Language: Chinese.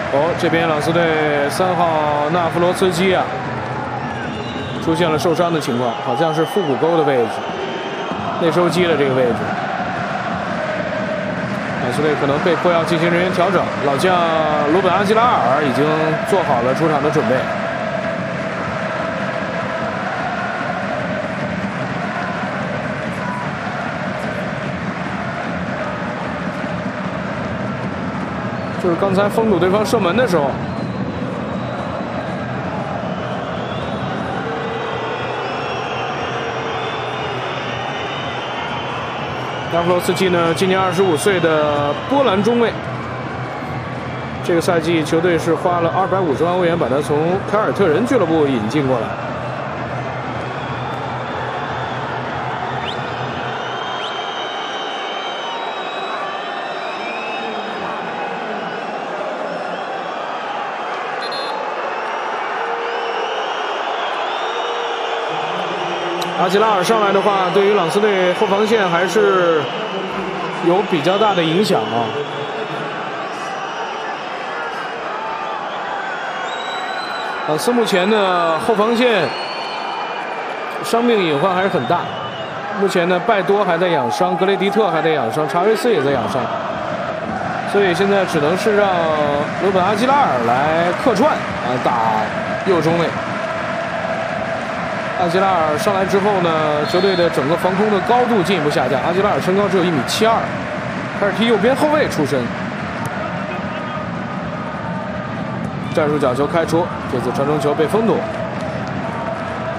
哦，这边朗斯队3号纳夫罗茨基啊，出现了受伤的情况，好像是腹股沟的位置，内收肌的这个位置。朗斯队可能被迫要进行人员调整，老将鲁本·阿基拉尔已经做好了出场的准备。就是刚才封堵对方射门的时候，纳夫罗斯基呢，今年25岁的波兰中卫。这个赛季球队是花了250万欧元把他从凯尔特人俱乐部引进过来。阿吉拉尔上来的话，对于朗斯队后防线还是有比较大的影响啊。朗斯目前的后防线伤病隐患还是很大。目前呢，拜多还在养伤，格雷迪特还在养伤，查韦斯也在养伤，所以现在只能是让罗本·阿基拉尔来客串啊，打右中卫。阿基拉尔上来之后呢，球队的整个防空的高度进一步下降。阿基拉尔身高只有1.72米，开始踢右边后卫出身。战术角球开出，这次传中球被封堵。